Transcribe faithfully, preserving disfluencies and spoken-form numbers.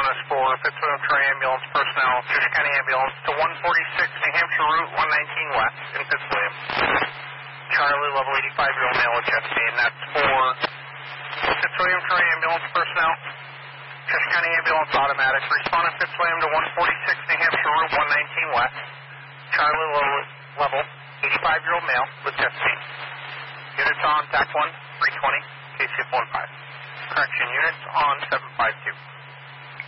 is for Fitzwilliam Troy Ambulance personnel, Cheshire County Ambulance to one forty-six New Hampshire Route one nineteen West in Fitzwilliam. Charlie, level eighty-five year old male with chest pain. That's for Fitzwilliam Troy Ambulance personnel, Cheshire County Ambulance automatic. Respond to Fitzwilliam to one forty-six New Hampshire Route one nineteen West. Charlie, level, level eighty-five year old male with chest pain. Units on, T A C one, three twenty, K C F one five. Correction, units on seven five two.